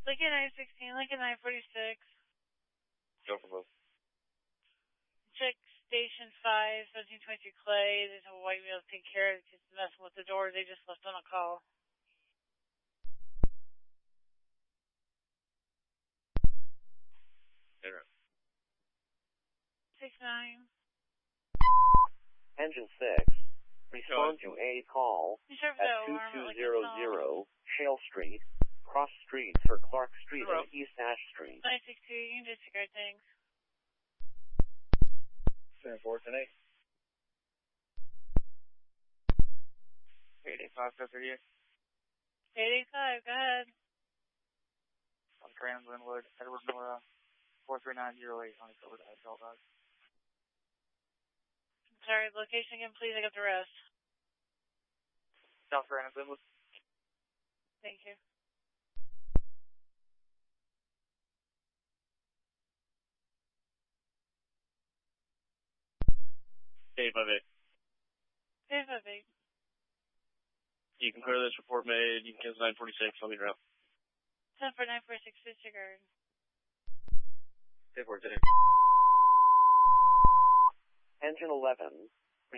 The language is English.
Lincoln 916, Lincoln 946. Go for both. Check Station 5, 1722 Clay. There's a white male to take care of it. Just messing with the door. They just left on a call. Interrupt. 69. Engine 6. Respond to a call at 2200 Shale Street, cross street for Clark Street and East Ash Street. 962, you can disregard things. 74 today. 885, 38. 885, go ahead. I'm Trans Linwood, Edward Nora, 43908 on over to Edgell Dog. Sorry, location again, please. I got the rest. South Trans Linwood. Thank you. Dave, 58. Dave, 58. You can clear this report made. You can cancel 946. I'll be around. 10 for 946, disregard. Dave, we're today. Engine 11.